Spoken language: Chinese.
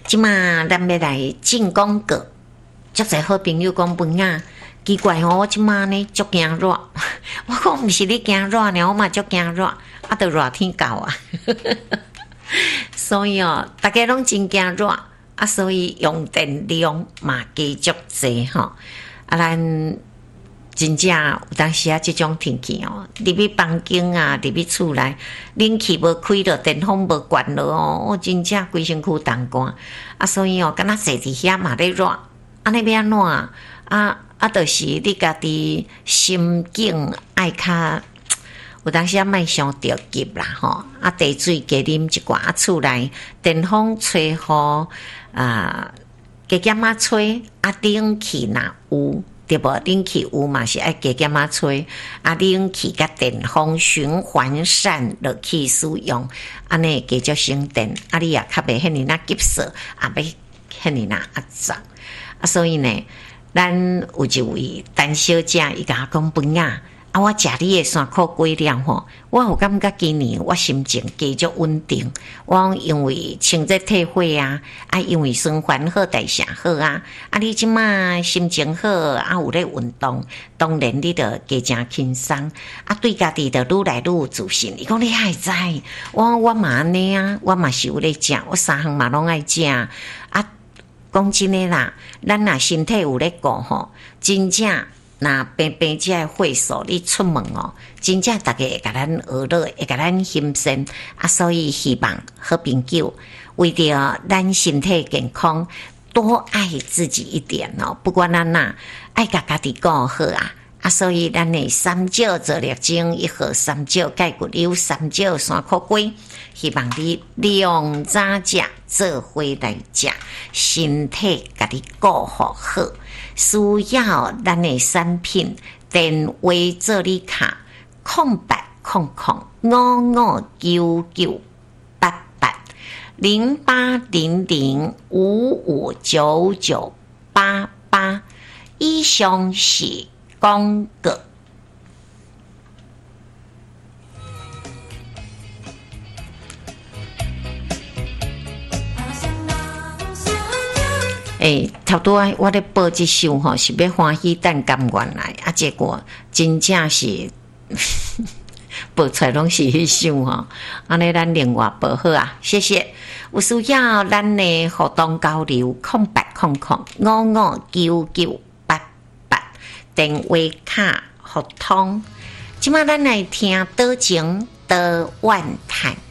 即马咱要来进广告，足侪好朋友讲饭啊，奇怪哦，我即马呢足惊热，我讲毋是你惊热呢，我嘛足惊热，啊，着热天到啊，所以哦，大家拢真惊热啊，所以用电量嘛加足济吼，啊，咱真正有当时啊，即种天气哦，入去房间啊，入去厝内，冷气无开着，电风无关了哦，我真正规身躯冻寒啊，所以哦，敢若坐伫遐嘛咧热，安尼要安怎就是你家己心境爱较，有当时啊，莫伤着急啦吼，啊，茶水加啉一寡，啊，厝内电风吹好啊，加减啊吹，啊，冷气若有。对无？冷气有嘛是爱加减啊吹，啊冷气甲电风循环扇落去使用，安尼加足省电，啊你也较袂遐尔急涩，也袂遐尔脏，啊所以呢，咱有一位陈小姐，伊甲我讲饭啊。啊！我食你的山苦粿了吼，我有感觉今年我心情加足稳定。我因为清热退火啊，啊因为循环好、代谢好啊，啊你即马心情好，啊有咧运动，当然你着加正轻松，啊对家己着愈来愈有自信。伊讲你还知，我嘛安尼啊，我嘛是有咧食，我三项嘛拢爱食啊。讲真诶啦，咱若身体有咧顾吼，真正。那平这个会所你出门哦，真正大家会甲咱娱乐，会甲咱欣赏啊，所以希望好朋友为着咱身体健康，多爱自己一点哦。不管咱哪爱甲家己顾好啊，啊，所以咱的三椒做热精一盒三椒钙骨溜三椒山苦粿，希望你量早食，做伙来食，身体家己顾好好。需要咱的产品，电话做你卡0800-559988，以上是广告。头拄仔我咧报这首吼，是要欢喜蛋甘愿来啊，结果真正是报出来拢是迄首吼，安尼咱另外报好啊，谢谢。有需要咱的互动交流，0800-559988，电话卡互通。即摆咱来听倒情倒怨叹。